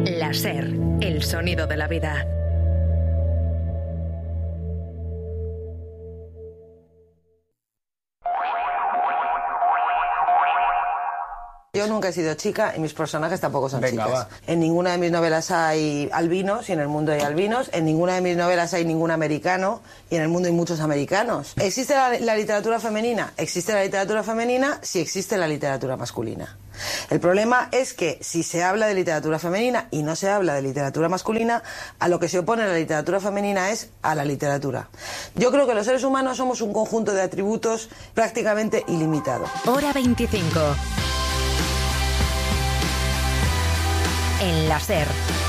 La SER, el sonido de la vida. Yo nunca he sido chica y mis personajes tampoco son chicas. Va. En ninguna de mis novelas hay albinos y en el mundo hay albinos. En ninguna de mis novelas hay ningún americano y en el mundo hay muchos americanos. ¿Existe la literatura femenina? Existe la literatura femenina si existe la literatura masculina. El problema es que si se habla de literatura femenina y no se habla de literatura masculina, a lo que se opone la literatura femenina es a la literatura. Yo creo que los seres humanos somos un conjunto de atributos prácticamente ilimitado. Hora 25. En la SER.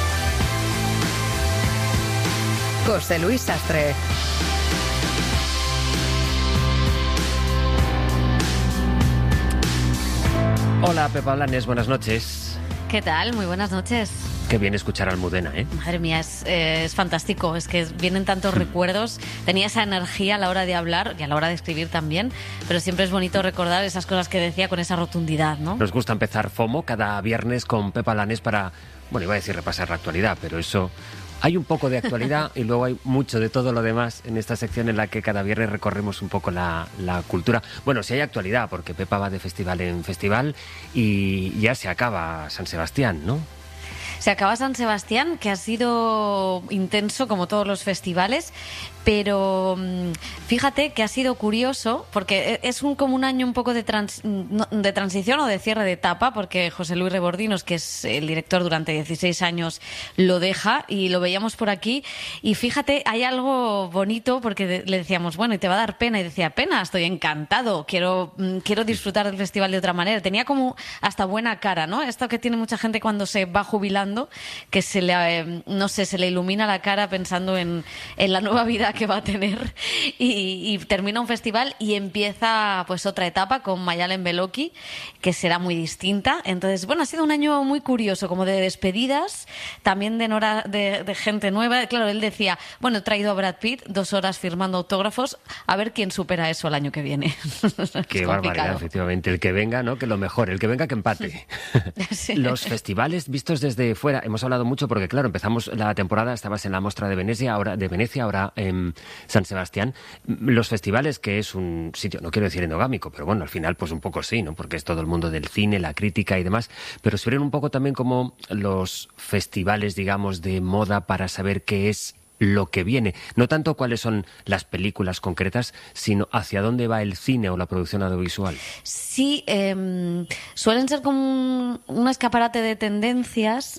José Luis Sastre. Hola, Pepa Blanes, buenas noches. ¿Qué tal? Muy buenas noches. Qué bien escuchar a Almudena, ¿eh? Madre mía, es fantástico. Es que vienen tantos recuerdos. Tenía esa energía a la hora de hablar y a la hora de escribir también. Pero siempre es bonito recordar esas cosas que decía con esa rotundidad, ¿no? Nos gusta empezar FOMO cada viernes con Pepa Blanes para, bueno, iba a decir repasar la actualidad, pero eso... Hay un poco de actualidad y luego hay mucho de todo lo demás en esta sección en la que cada viernes recorremos un poco la cultura. Bueno, si hay actualidad, porque Pepa va de festival en festival y ya se acaba San Sebastián, ¿no? Se acaba San Sebastián, que ha sido intenso como todos los festivales, pero fíjate que ha sido curioso, porque es como un año un poco de transición o de cierre de etapa, porque José Luis Rebordinos, que es el director durante 16 años, lo deja y lo veíamos por aquí. Y fíjate, hay algo bonito, porque le decíamos, bueno, y te va a dar pena. Y decía, pena, estoy encantado, quiero disfrutar del festival de otra manera. Tenía como hasta buena cara, ¿no? Esto que tiene mucha gente cuando se va jubilando, que se le ilumina la cara pensando en la nueva vida que va a tener, y termina un festival y empieza pues otra etapa con Mayalen Beloki, que será muy distinta. Entonces, bueno, ha sido un año muy curioso, como de despedidas, también de gente nueva. Claro, él decía, bueno, he traído a Brad Pitt 2 horas firmando autógrafos, a ver quién supera eso el año que viene. Qué barbaridad, efectivamente. El que venga, ¿no? Que lo mejor, el que venga que empate. Sí. Los festivales vistos desde fuera, hemos hablado mucho porque, claro, empezamos la temporada, estabas en la Mostra de Venecia, ahora en San Sebastián. Los festivales, que es un sitio, no quiero decir endogámico, pero bueno, al final pues un poco sí, ¿no? Porque es todo el mundo del cine, la crítica y demás, pero se ven un poco también como los festivales, digamos, de moda para saber qué es lo que viene. No tanto cuáles son las películas concretas, sino hacia dónde va el cine o la producción audiovisual. Sí, suelen ser como un escaparate de tendencias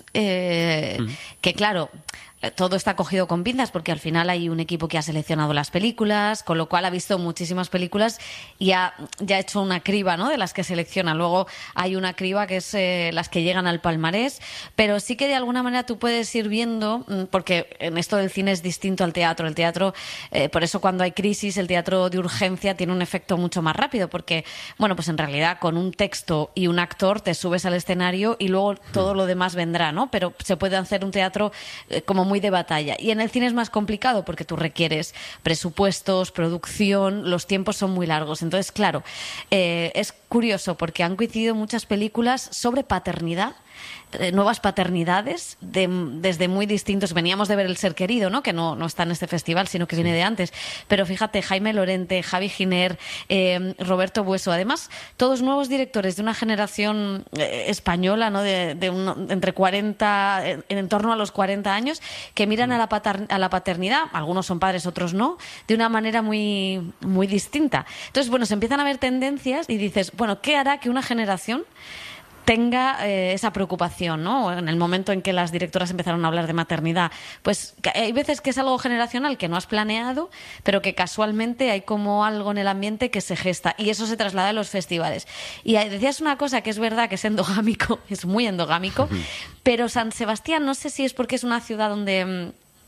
que, claro, todo está cogido con pinzas porque al final hay un equipo que ha seleccionado las películas, con lo cual ha visto muchísimas películas y ya ha hecho una criba, ¿no?, de las que selecciona. Luego hay una criba que es las que llegan al palmarés, pero sí que de alguna manera tú puedes ir viendo, porque en esto del cine es distinto al teatro. El teatro, por eso cuando hay crisis, el teatro de urgencia tiene un efecto mucho más rápido, porque, bueno, pues en realidad con un texto y un actor te subes al escenario y luego todo lo demás vendrá, ¿no? Pero se puede hacer un teatro como muy de batalla. Y en el cine es más complicado porque tú requieres presupuestos, producción, los tiempos son muy largos. Entonces, claro, es curioso porque han coincidido muchas películas sobre paternidad, nuevas paternidades desde muy distintos. Veníamos de ver El ser querido, ¿no?, que no está en este festival, sino que viene de antes. Pero fíjate, Jaime Lorente, Javi Giner, Roberto Bueso, además, todos nuevos directores de una generación española, ¿no?, entre 40, en torno a los 40 años, que miran a la paternidad, algunos son padres, otros no, de una manera muy, muy distinta. Entonces, bueno, se empiezan a ver tendencias y dices, bueno, ¿qué hará que una generación tenga esa preocupación, ¿no? En el momento en que las directoras empezaron a hablar de maternidad, pues hay veces que es algo generacional que no has planeado, pero que casualmente hay como algo en el ambiente que se gesta, y eso se traslada a los festivales. Y decías una cosa que es verdad, que es endogámico, es muy endogámico, pero San Sebastián, no sé si es porque es una ciudad donde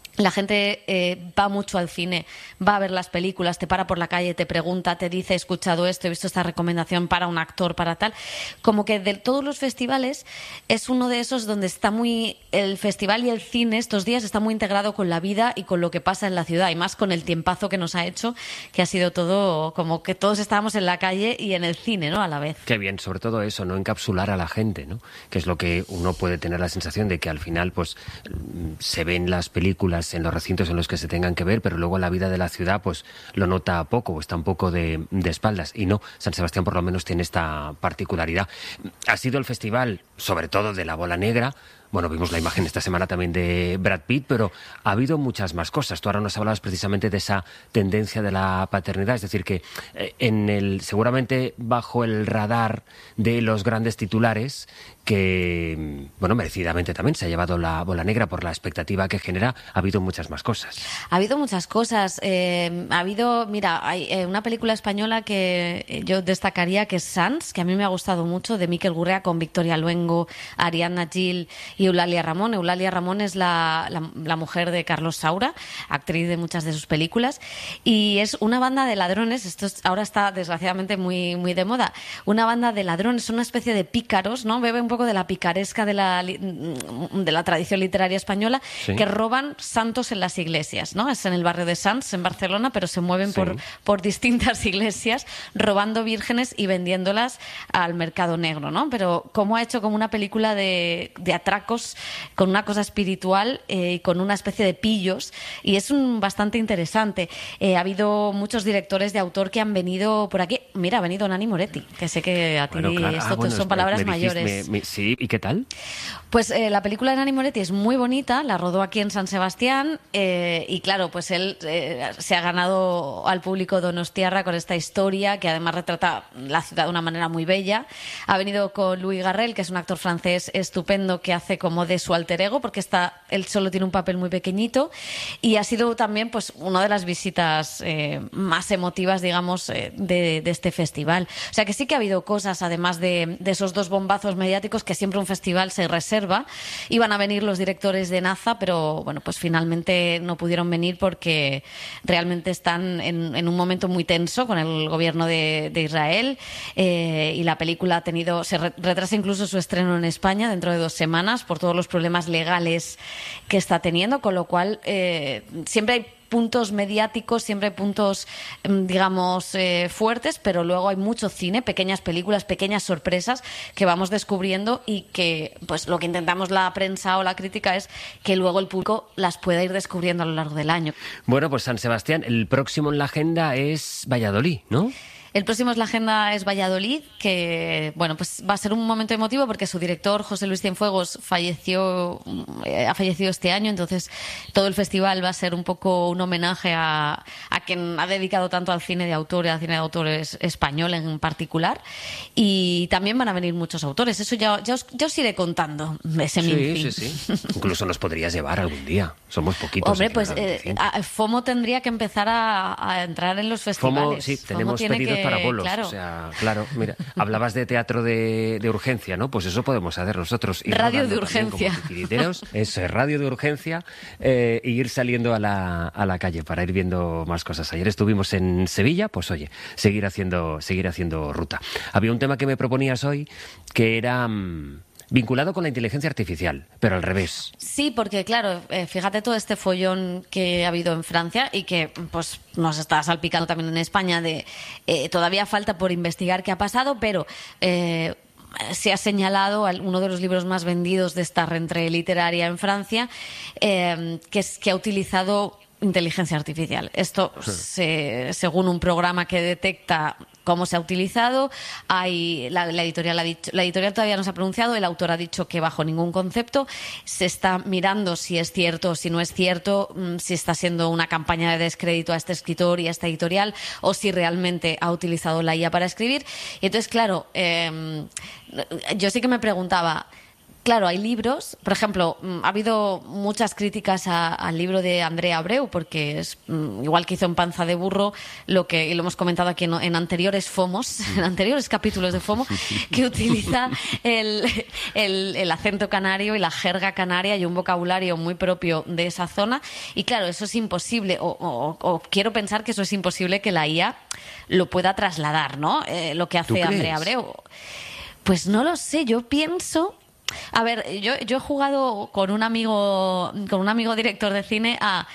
La gente va mucho al cine, va a ver las películas, te para por la calle, te pregunta, te dice, he escuchado esto, he visto esta recomendación para un actor, para tal. Como que de todos los festivales es uno de esos donde está el festival y el cine estos días está muy integrado con la vida y con lo que pasa en la ciudad, y más con el tiempazo que nos ha hecho, que ha sido todo como que todos estábamos en la calle y en el cine, ¿no? A la vez. Qué bien, sobre todo eso, no encapsular a la gente, ¿no? Que es lo que uno puede tener la sensación de que al final pues se ven las películas en los recintos en los que se tengan que ver, pero luego en la vida de la ciudad pues lo nota poco o está un poco de espaldas. Y no, San Sebastián por lo menos tiene esta particularidad. Ha sido el festival, sobre todo de la Bola Negra. Bueno, vimos la imagen esta semana también de Brad Pitt, pero ha habido muchas más cosas. Tú ahora nos hablabas precisamente de esa tendencia de la paternidad, es decir, que seguramente bajo el radar de los grandes titulares, que, bueno, merecidamente también se ha llevado la Bola Negra por la expectativa que genera, ha habido muchas más cosas. Ha habido muchas cosas. Hay una película española que yo destacaría, que es Sans, que a mí me ha gustado mucho, de Miquel Gurrea, con Victoria Luengo, Ariadna Gil y Eulalia Ramón. Eulalia Ramón es la mujer de Carlos Saura, actriz de muchas de sus películas, y es una banda de ladrones. Ahora está desgraciadamente muy, muy de moda. Una banda de ladrones, una especie de pícaros, ¿no? Bebe un poco de la picaresca de la tradición literaria española, sí, que roban santos en las iglesias, ¿no? Es en el barrio de Sants, en Barcelona, pero se mueven sí por distintas iglesias robando vírgenes y vendiéndolas al mercado negro, ¿no? Pero como ha hecho como una película de atracos con una cosa espiritual y con una especie de pillos, y es bastante interesante. Ha habido muchos directores de autor que han venido por aquí. Mira, ha venido Nanni Moretti, que sé que a ti esto son palabras mayores. Sí, ¿y qué tal? Pues la película de Nanni Moretti es muy bonita, la rodó aquí en San Sebastián, y claro, pues él se ha ganado al público donostiarra con esta historia que además retrata la ciudad de una manera muy bella. Ha venido con Louis Garrel, que es un actor francés estupendo que hace como de su alter ego, porque él solo tiene un papel muy pequeñito, y ha sido también pues una de las visitas más emotivas, digamos, de este festival. O sea que sí que ha habido cosas, además de esos dos bombazos mediáticos que siempre un festival se reserva. Iban a venir los directores de Naza, pero bueno, pues finalmente no pudieron venir porque realmente están en un momento muy tenso con el gobierno de Israel, y la película se retrasa incluso su estreno en España dentro de 2 semanas por todos los problemas legales que está teniendo, con lo cual siempre hay puntos mediáticos, siempre hay puntos, digamos, fuertes, pero luego hay mucho cine, pequeñas películas, pequeñas sorpresas que vamos descubriendo, y que pues lo que intentamos la prensa o la crítica es que luego el público las pueda ir descubriendo a lo largo del año. Bueno, pues San Sebastián, el próximo en la agenda es Valladolid, ¿no? El próximo en la agenda es Valladolid, que bueno, pues va a ser un momento emotivo porque su director, José Luis Cienfuegos, ha fallecido este año, entonces todo el festival va a ser un poco un homenaje a quien ha dedicado tanto al cine de autor y al cine de autores español en particular, y también van a venir muchos autores. Eso ya os iré contando. Sí. Incluso nos podrías llevar algún día. Somos poquitos. Hombre, pues FOMO tendría que empezar a entrar en los festivales. FOMO, sí, tenemos pedidos para bolos. Claro. O sea, claro, mira, hablabas de teatro de urgencia, ¿no? Pues eso podemos hacer nosotros. Radio de urgencia. Eso es, radio de urgencia, e ir saliendo a la calle para ir viendo más cosas. Ayer estuvimos en Sevilla, pues oye, seguir haciendo ruta. Había un tema que me proponías hoy que era vinculado con la inteligencia artificial, pero al revés. Sí, porque claro, fíjate todo este follón que ha habido en Francia y que pues nos está salpicando también en España de todavía falta por investigar qué ha pasado, pero se ha señalado uno de los libros más vendidos de esta rentrée literaria en Francia, que ha utilizado inteligencia artificial. Esto, según un programa que detecta cómo se ha utilizado, la editorial ha dicho, la editorial todavía no se ha pronunciado, el autor ha dicho que bajo ningún concepto. Se está mirando si es cierto o si no es cierto, si está siendo una campaña de descrédito a este escritor y a esta editorial, o si realmente ha utilizado la IA para escribir. Y entonces, claro, yo sí que me preguntaba, claro, hay libros, por ejemplo, ha habido muchas críticas al libro de Andrea Abreu, porque es igual que hizo en Panza de Burro, y lo hemos comentado aquí en anteriores FOMOs, en anteriores capítulos de FOMO, que utiliza el acento canario y la jerga canaria y un vocabulario muy propio de esa zona. Y claro, eso es imposible, o quiero pensar que eso es imposible que la IA lo pueda trasladar, ¿no? Lo que hace Andrea Abreu. Pues no lo sé, yo pienso... A ver, yo he jugado con un amigo director de cine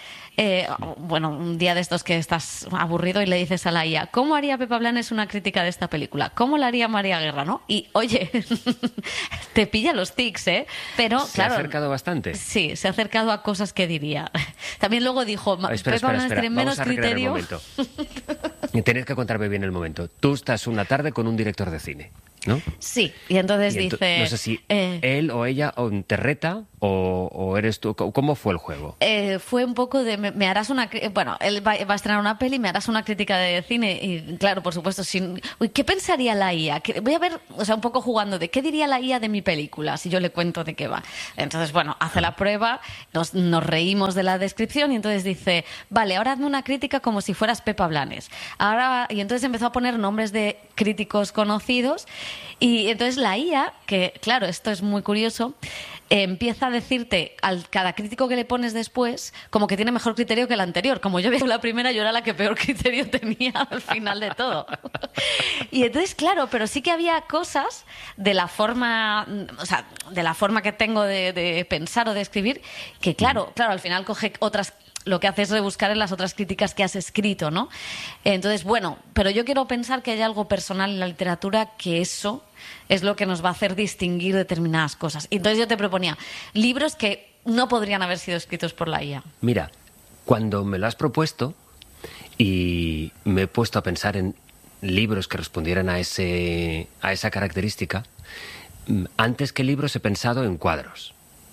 un día de estos que estás aburrido y le dices a la IA, ¿cómo haría Pepa Blanes una crítica de esta película? ¿Cómo la haría María Guerra, no? Y, oye, te pilla los tics, ¿eh? Pero, claro... ¿Se ha acercado bastante? Sí, se ha acercado a cosas que diría. También luego dijo, Pepa Blanes tiene menos criterio... Tienes que contarme bien el momento. Tú estás una tarde con un director de cine, ¿no? Sí, y entonces dice... No sé si él o ella te reta o eres tú. ¿Cómo fue el juego? Fue un poco de... Me harás una... Bueno, él va a estrenar una peli, me harás una crítica de cine y, claro, por supuesto, ¿qué pensaría la IA? Voy a ver, un poco jugando de ¿qué diría la IA de mi película si yo le cuento de qué va? Entonces, bueno, hace la prueba, nos reímos de la descripción y entonces dice, vale, ahora hazme una crítica como si fueras Pepa Blanes. Y entonces empezó a poner nombres de críticos conocidos y entonces la IA, que claro, esto es muy curioso, empieza a decirte cada crítico que le pones después como que tiene mejor criterio que el anterior. Como yo había la primera, yo era la que peor criterio tenía al final de todo. Y entonces, claro, pero sí que había cosas de la forma, de la forma que tengo de pensar o de escribir, que claro, al final coge otras. Lo que hace es rebuscar en las otras críticas que has escrito, ¿no? Entonces, bueno, pero yo quiero pensar que hay algo personal en la literatura que eso es lo que nos va a hacer distinguir determinadas cosas. Y entonces yo te proponía libros que no podrían haber sido escritos por la IA. Mira, cuando me lo has propuesto y me he puesto a pensar en libros que respondieran a esa característica, antes que libros he pensado en cuadros.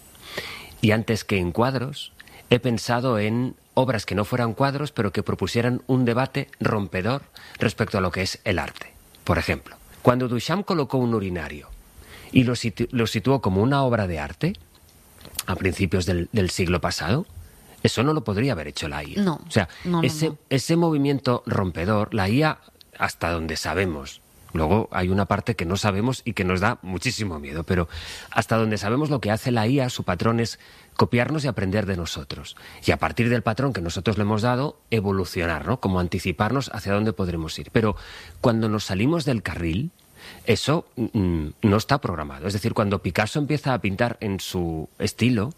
Y antes que en cuadros... he pensado en obras que no fueran cuadros, pero que propusieran un debate rompedor respecto a lo que es el arte. Por ejemplo, cuando Duchamp colocó un urinario y lo situó como una obra de arte a principios del siglo pasado, eso no lo podría haber hecho la IA. No, o sea, ese movimiento rompedor, la IA, hasta donde sabemos, luego hay una parte que no sabemos y que nos da muchísimo miedo, pero hasta donde sabemos lo que hace la IA, su patrón es copiarnos y aprender de nosotros. Y a partir del patrón que nosotros le hemos dado, evolucionar, ¿no? Como anticiparnos hacia dónde podremos ir. Pero cuando nos salimos del carril, eso no está programado. Es decir, cuando Picasso empieza a pintar en su estilo,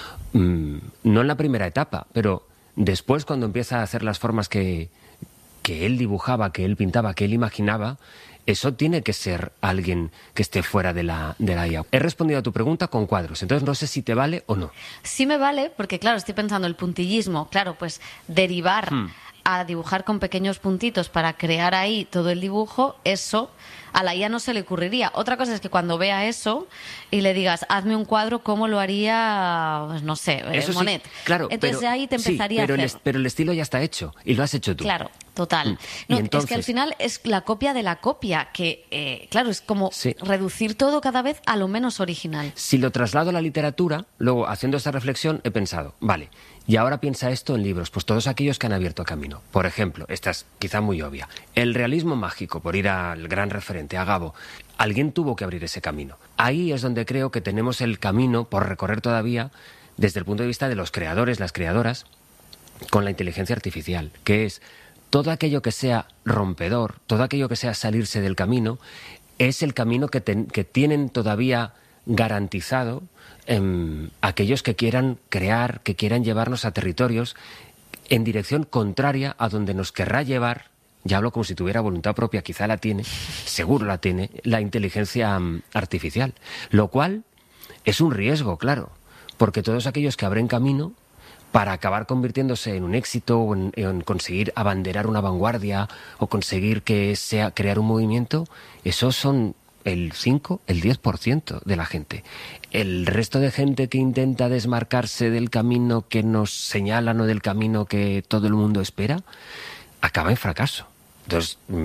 no en la primera etapa, pero después cuando empieza a hacer las formas que él dibujaba, que él pintaba, que él imaginaba, eso tiene que ser alguien que esté fuera de la IA. He respondido a tu pregunta con cuadros, entonces no sé si te vale o no. Sí me vale, porque claro, estoy pensando el puntillismo, claro, pues derivar a dibujar con pequeños puntitos para crear ahí todo el dibujo, eso a la IA no se le ocurriría. Otra cosa es que cuando vea eso y le digas, hazme un cuadro, ¿cómo lo haría, pues, no sé, Monet? Sí, claro, entonces ahí te empezaría a hacer... pero el estilo ya está hecho y lo has hecho tú. Claro, total. No, entonces... Es que al final es la copia de la copia, que, claro, es como reducir todo cada vez a lo menos original. Si lo traslado a la literatura, luego, haciendo esta reflexión, he pensado, vale, y ahora piensa esto en libros, pues todos aquellos que han abierto camino. Por ejemplo, esta es quizá muy obvia, el realismo mágico, por ir al gran referente, a Gabo. Alguien tuvo que abrir ese camino. Ahí es donde creo que tenemos el camino por recorrer todavía desde el punto de vista de los creadores, las creadoras, con la inteligencia artificial, que es todo aquello que sea rompedor, todo aquello que sea salirse del camino, es el camino que tienen todavía garantizado aquellos que quieran crear, que quieran llevarnos a territorios en dirección contraria a donde nos querrá llevar. Ya hablo como si tuviera voluntad propia, quizá la tiene, seguro la tiene, la inteligencia artificial. Lo cual es un riesgo, claro, porque todos aquellos que abren camino para acabar convirtiéndose en un éxito o en conseguir abanderar una vanguardia o conseguir que sea crear un movimiento, esos son el 5, el 10% de la gente. El resto de gente que intenta desmarcarse del camino que nos señalan o del camino que todo el mundo espera, acaba en fracaso. Entonces,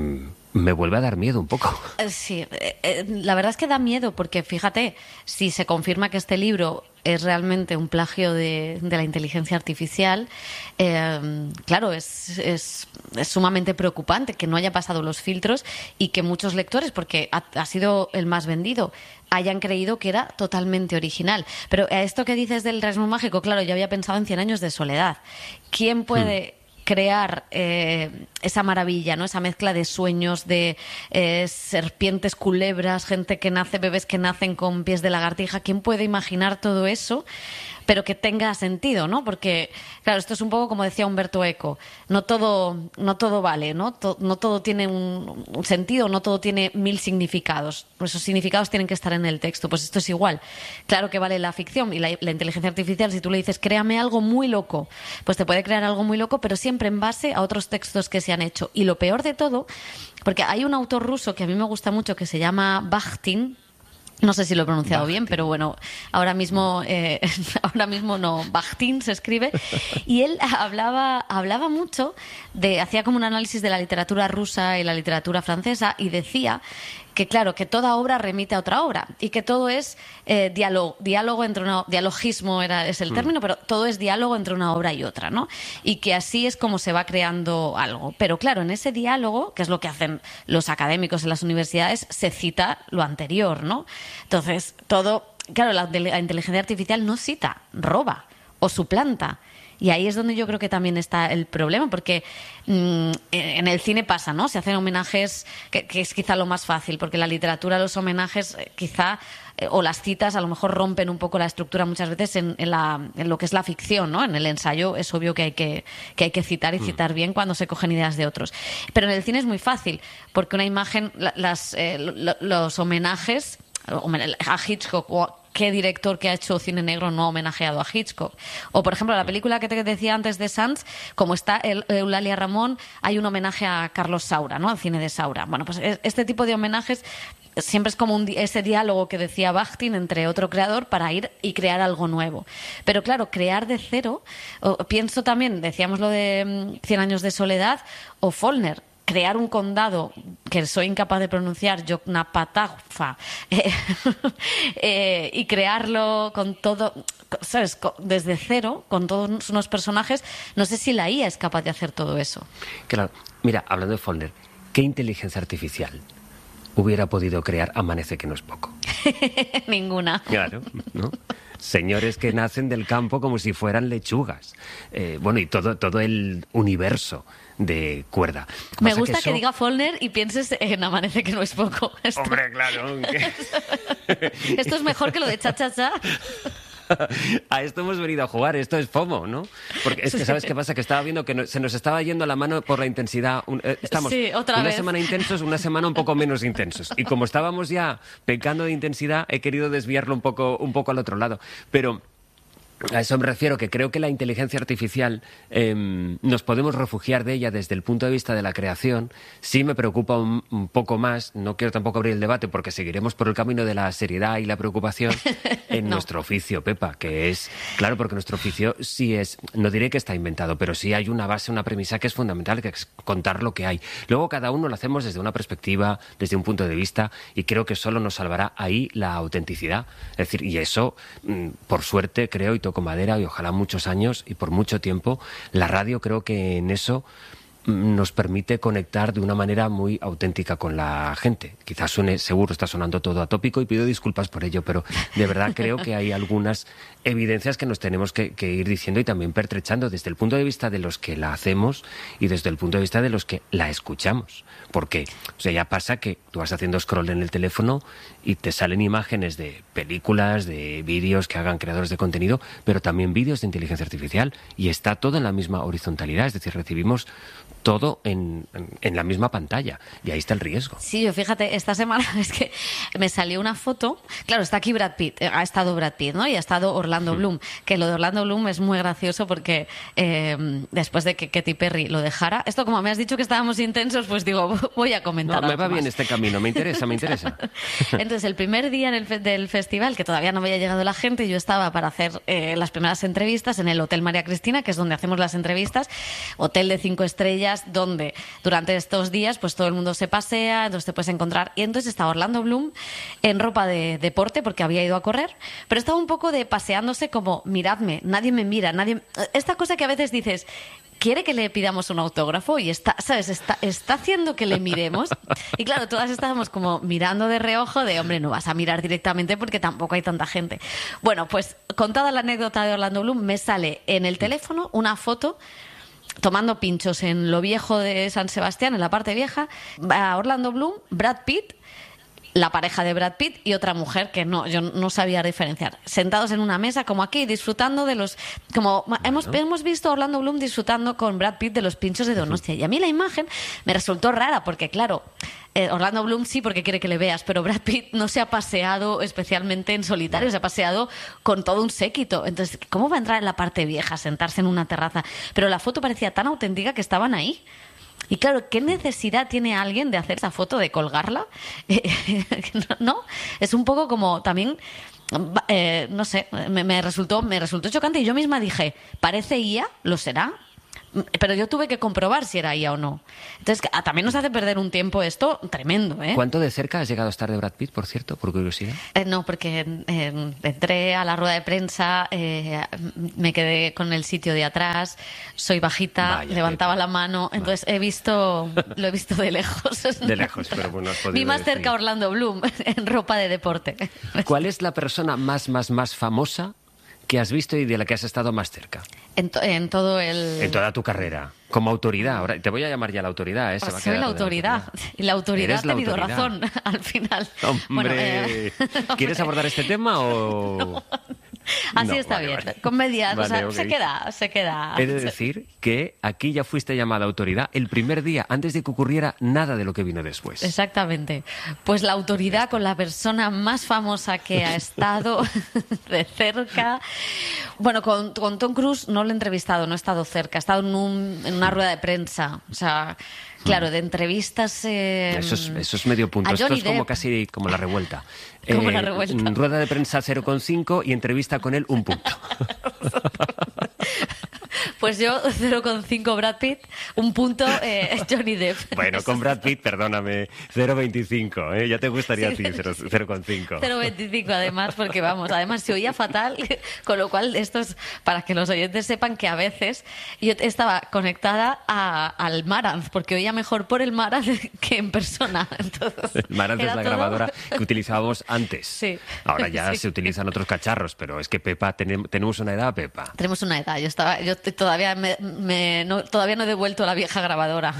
me vuelve a dar miedo un poco. Sí, la verdad es que da miedo porque, fíjate, si se confirma que este libro es realmente un plagio de la inteligencia artificial, claro, es sumamente preocupante que no haya pasado los filtros y que muchos lectores, porque ha sido el más vendido, hayan creído que era totalmente original. Pero a esto que dices del realismo mágico, claro, yo había pensado en 100 años de soledad. ¿Quién puede crear esa maravilla, ¿no? Esa mezcla de sueños, de serpientes, culebras, gente que nace, bebés que nacen con pies de lagartija? ¿Quién puede imaginar todo eso, pero que tenga sentido, ¿no? Porque, claro, esto es un poco como decía Humberto Eco, no todo vale, ¿no? No todo tiene un sentido, no todo tiene 1000 significados. Esos significados tienen que estar en el texto. Pues esto es igual. Claro que vale la ficción y la inteligencia artificial. Si tú le dices, créame algo muy loco, pues te puede crear algo muy loco, pero siempre en base a otros textos que se han hecho. Y lo peor de todo, porque hay un autor ruso que a mí me gusta mucho que se llama Bakhtin. No sé si lo he pronunciado bien, pero bueno, ahora mismo no, Bakhtin se escribe. Y él hablaba mucho hacía como un análisis de la literatura rusa y la literatura francesa y decía que, claro, que toda obra remite a otra obra y que todo es diálogo entre dialogismo es el término, pero todo es diálogo entre una obra y otra, ¿no? Y que así es como se va creando algo. Pero claro, en ese diálogo, que es lo que hacen los académicos en las universidades, se cita lo anterior, ¿no? Entonces, claro, la inteligencia artificial no cita, roba o suplanta. Y ahí es donde yo creo que también está el problema, porque en el cine pasa, ¿no? Se hacen homenajes, que es quizá lo más fácil, porque en la literatura los homenajes quizá, o las citas a lo mejor rompen un poco la estructura muchas veces en lo que es la ficción, ¿no? En el ensayo es obvio que hay que citar y citar bien cuando se cogen ideas de otros. Pero en el cine es muy fácil, porque una imagen, los homenajes a Hitchcock, ¿qué director que ha hecho cine negro no ha homenajeado a Hitchcock? O, por ejemplo, la película que te decía antes de Sanz, como está Eulalia Ramón, hay un homenaje a Carlos Saura, ¿no? Al cine de Saura. Bueno, pues este tipo de homenajes siempre es como ese diálogo que decía Bakhtin entre otro creador para ir y crear algo nuevo. Pero claro, crear de cero, pienso también, decíamos lo de 100 años de soledad, o Faulkner, crear un condado que soy incapaz de pronunciar, Yoknapatawpha, y crearlo con todo, ¿sabes? Desde cero, con todos unos personajes. No sé si la IA es capaz de hacer todo eso. Claro, mira, hablando de Faulkner, ¿qué inteligencia artificial hubiera podido crear Amanece que no es poco? Ninguna. Claro, ¿no? Señores que nacen del campo como si fueran lechugas. Bueno, y todo el universo de Cuerda. Me gusta que diga Faulkner y pienses en Amanece que no es poco. Hombre, claro. Esto es mejor que lo de cha-cha-cha. A esto hemos venido a jugar, esto es FOMO, ¿no? Porque es que, ¿sabes qué pasa? Que estaba viendo que se nos estaba yendo la mano por la intensidad. Estamos una semana intensos, una semana un poco menos intensos. Y como estábamos ya pecando de intensidad, he querido desviarlo un poco al otro lado. Pero a eso me refiero, que creo que la inteligencia artificial nos podemos refugiar de ella desde el punto de vista de la creación. Sí me preocupa un poco más, no quiero tampoco abrir el debate porque seguiremos por el camino de la seriedad y la preocupación en nuestro oficio, Pepa, que es, claro, porque nuestro oficio sí es, no diré que está inventado, pero sí hay una base, una premisa que es fundamental, que es contar lo que hay. Luego cada uno lo hacemos desde una perspectiva, desde un punto de vista, y creo que solo nos salvará ahí la autenticidad. Es decir, y eso, por suerte, creo, y con madera, y ojalá muchos años y por mucho tiempo, la radio creo que en eso nos permite conectar de una manera muy auténtica con la gente. Quizás seguro está sonando todo atópico y pido disculpas por ello, pero de verdad creo que hay algunas evidencias que nos tenemos que ir diciendo y también pertrechando desde el punto de vista de los que la hacemos y desde el punto de vista de los que la escuchamos. Porque, o sea, ya pasa que tú vas haciendo scroll en el teléfono y te salen imágenes de películas, de vídeos que hagan creadores de contenido, pero también vídeos de inteligencia artificial, y está todo en la misma horizontalidad, es decir, recibimos todo en la misma pantalla, y ahí está el riesgo. Sí, yo fíjate, esta semana es que me salió una foto, claro, está aquí Brad Pitt, ha estado Brad Pitt, ¿no? Y ha estado Orlando Bloom, que lo de Orlando Bloom es muy gracioso porque después de que Katy Perry lo dejara, esto como me has dicho que estábamos intensos, pues digo, voy a comentar. No, me va bien este camino, me interesa. Entonces, el primer día del festival, que todavía no había llegado la gente, yo estaba para hacer las primeras entrevistas en el Hotel María Cristina, que es donde hacemos las entrevistas, hotel de 5 estrellas, días donde durante estos días pues todo el mundo se pasea, entonces te puedes encontrar. Y entonces estaba Orlando Bloom en ropa de deporte porque había ido a correr, pero estaba un poco de paseándose como, miradme, nadie me mira, nadie... Esta cosa que a veces dices... quiere que le pidamos un autógrafo y está haciendo que le miremos. Y claro, todas estábamos como mirando de reojo de, hombre, no vas a mirar directamente porque tampoco hay tanta gente. Bueno, pues contada la anécdota de Orlando Bloom, me sale en el teléfono una foto tomando pinchos en lo viejo de San Sebastián, en la parte vieja, a Orlando Bloom, Brad Pitt, la pareja de Brad Pitt y otra mujer que yo no sabía diferenciar. Sentados en una mesa, como aquí, disfrutando de los... como hemos visto a Orlando Bloom disfrutando con Brad Pitt de los pinchos de Donostia. Y a mí la imagen me resultó rara porque, claro, Orlando Bloom sí porque quiere que le veas, pero Brad Pitt no se ha paseado especialmente en solitario, se ha paseado con todo un séquito. Entonces, ¿cómo va a entrar en la parte vieja, sentarse en una terraza? Pero la foto parecía tan auténtica que estaban ahí. Y claro, ¿qué necesidad tiene alguien de hacer esa foto, de colgarla? ¿No? Es un poco como también, no sé, me resultó chocante y yo misma dije, ¿parece IA? ¿Lo será? Pero yo tuve que comprobar si era IA o no. Entonces, también nos hace perder un tiempo esto tremendo, ¿eh? ¿Cuánto de cerca has llegado a estar de Brad Pitt, por cierto, por curiosidad? No, porque entré a la rueda de prensa, me quedé con el sitio de atrás, soy bajita, vaya, levantaba la mano, entonces lo he visto de lejos. De lejos, pero bueno, has podido vi más cerca a Orlando Bloom, en ropa de deporte. ¿Cuál es la persona más famosa que has visto y de la que has estado más cerca? En toda tu carrera, como autoridad. Ahora te voy a llamar ya la autoridad. Soy la autoridad. Y la autoridad ha tenido razón al final. Hombre, bueno, ¿quieres abordar este tema o...? No. Así está bien. Vale. Con medias, vale, o sea, okay. se queda. He de decir que aquí ya fuiste llamada autoridad el primer día, antes de que ocurriera nada de lo que vino después. Exactamente. Pues la autoridad con la persona más famosa que ha estado de cerca. Bueno, con Tom Cruise no lo he entrevistado, no he estado cerca. He estado en una rueda de prensa. O sea... Claro, de entrevistas... Eso es medio punto. Esto es como casi como la revuelta. Como la revuelta. Rueda de prensa 0,5 y entrevista con él 1 punto. Pues yo 0,5 Brad Pitt, 1 punto Johnny Depp. Bueno, con Brad Pitt, perdóname, 0,25, ya te gustaría a ti 0,5. 0,25 además, porque vamos, además se oía fatal, con lo cual esto es para que los oyentes sepan que a veces yo estaba conectada al Marantz, porque oía mejor por el Marantz que en persona. Entonces, el Marantz es la grabadora que utilizábamos antes. Sí. Ahora ya se utilizan otros cacharros, pero es que Pepa, tenemos una edad, Pepa. Tenemos una edad, yo todavía todavía no he devuelto la vieja grabadora.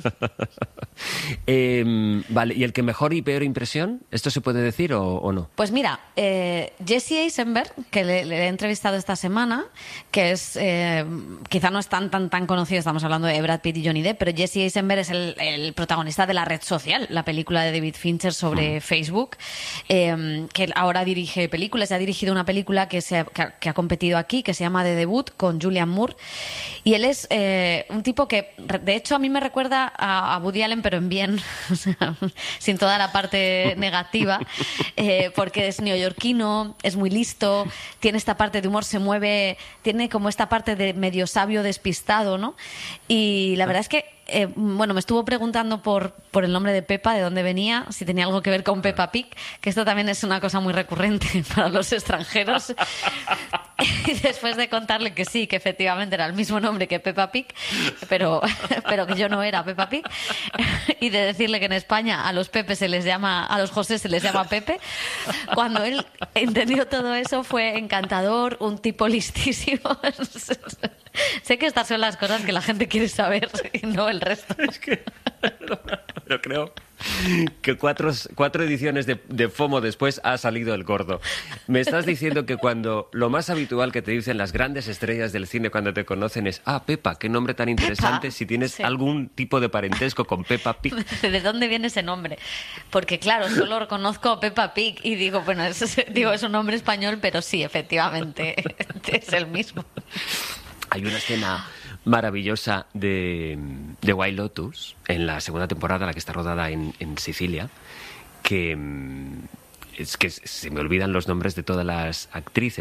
Vale, ¿y el que mejor y peor impresión? ¿Esto se puede decir o no? Pues mira, Jesse Eisenberg, que le he entrevistado esta semana, que es quizá no es tan conocido, estamos hablando de Brad Pitt y Johnny Depp, pero Jesse Eisenberg es el protagonista de La Red Social, la película de David Fincher sobre Facebook, que ahora dirige películas, ha dirigido una película que ha competido aquí, que se llama The Debut, con Julianne Moore, y él es un tipo que, de hecho, a mí me recuerda a Woody Allen, pero en bien, o sea, sin toda la parte negativa, porque es neoyorquino, es muy listo, tiene esta parte de humor, se mueve, tiene como esta parte de medio sabio despistado, ¿no? Y la verdad es que me estuvo preguntando por el nombre de Peppa, de dónde venía, si tenía algo que ver con Peppa Pig, que esto también es una cosa muy recurrente para los extranjeros. Y después de contarle que sí, que efectivamente era el mismo nombre que Peppa Pig, pero que yo no era Peppa Pig, y de decirle que en España a los José se les llama Pepe, cuando él entendió todo eso fue encantador, un tipo listísimo. Sé que estas son las cosas que la gente quiere saber y no el resto. Es que pero creo que cuatro ediciones de FOMO después ha salido el gordo. Me estás diciendo que cuando lo más habitual que te dicen las grandes estrellas del cine cuando te conocen es Peppa, qué nombre tan interesante, Peppa, si tienes sí, algún tipo de parentesco con Peppa Pig. ¿De dónde viene ese nombre? Porque claro, solo reconozco a Peppa Pig y digo, bueno, es un nombre español, pero sí, efectivamente, es el mismo. Hay una escena maravillosa de White Lotus en la segunda temporada, la que está rodada en Sicilia, que es que se me olvidan los nombres de todas las actrices,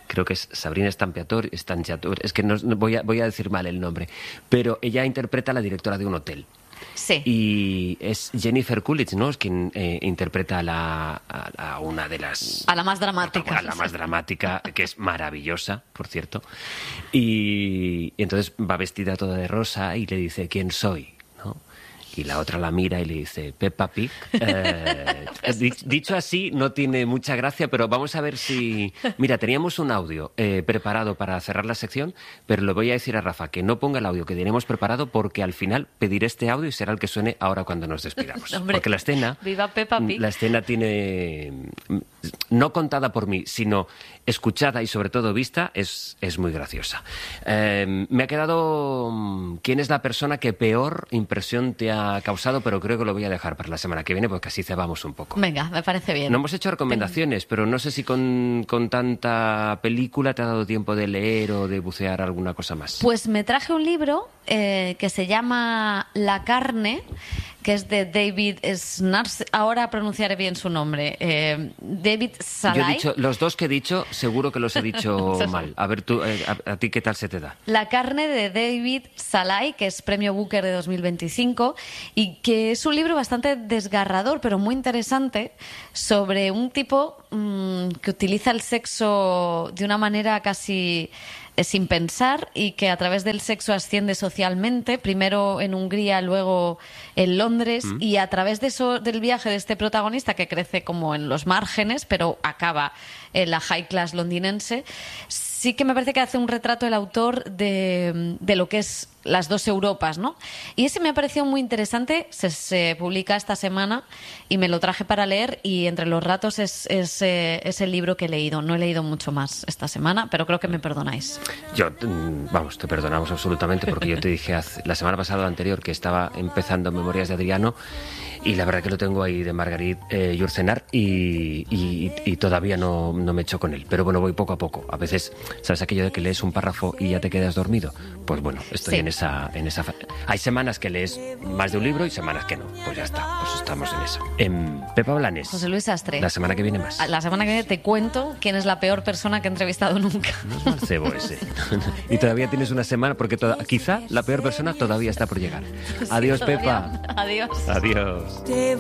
creo que es Sabrina Stanchiator, es que no voy a decir mal el nombre, pero ella interpreta a la directora de un hotel. Sí. Y es Jennifer Coolidge, ¿no? Es quien interpreta a una de las... A la más dramática. A la más dramática, que es maravillosa, por cierto. Y entonces va vestida toda de rosa y le dice, ¿quién soy? ¿No? Y la otra la mira y le dice, Peppa Pig. Dicho así, no tiene mucha gracia, pero vamos a ver si... Mira, teníamos un audio preparado para cerrar la sección, pero le voy a decir a Rafa que no ponga el audio que tenemos preparado porque al final pediré este audio y será el que suene ahora cuando nos despidamos. Hombre, porque la escena... ¡Viva Peppa Pig! La escena tiene... No contada por mí, sino escuchada y sobre todo vista, es muy graciosa. Me ha quedado... ¿Quién es la persona que peor impresión te ha causado? Pero creo que lo voy a dejar para la semana que viene porque así cebamos un poco. Venga, me parece bien. No hemos hecho recomendaciones, pero no sé si con tanta película te ha dado tiempo de leer o de bucear alguna cosa más. Pues me traje un libro que se llama La carne, que es de David Snars. Ahora pronunciaré bien su nombre. David Salai. Yo he dicho, los dos que he dicho, seguro que los he dicho mal. A ver, tú, a ti, ¿qué tal se te da? La carne de David Salai, que es premio Booker de 2025, y que es un libro bastante desgarrador, pero muy interesante, sobre un tipo que utiliza el sexo de una manera casi sin pensar y que a través del sexo asciende socialmente, primero en Hungría, luego en Londres, y a través de eso, del viaje de este protagonista que crece como en los márgenes, pero acaba en la high class londinense, sí que me parece que hace un retrato el autor de lo que es las dos Europas, ¿no? Y ese me ha parecido muy interesante, se publica esta semana y me lo traje para leer, y entre los ratos es el libro que he leído. No he leído mucho más esta semana, pero creo que me perdonáis. Yo, vamos, te perdonamos absolutamente porque yo te dije la semana pasada o la anterior que estaba empezando Memorias de Adriano y la verdad que lo tengo ahí de Margarit Yourcenar y todavía no me echo con él. Pero bueno, voy poco a poco. A veces, ¿sabes aquello de que lees un párrafo y ya te quedas dormido? Pues bueno, estoy en esa Hay semanas que lees más de un libro y semanas que no. Pues ya está, pues estamos en eso. Pepa Blanes. José Luis Sastre. La semana que viene más. La semana que viene te cuento quién es la peor persona que he entrevistado nunca. No es mal cebo ese. Y todavía tienes una semana porque quizá la peor persona todavía está por llegar. Adiós, Pepa. Adiós. Adiós.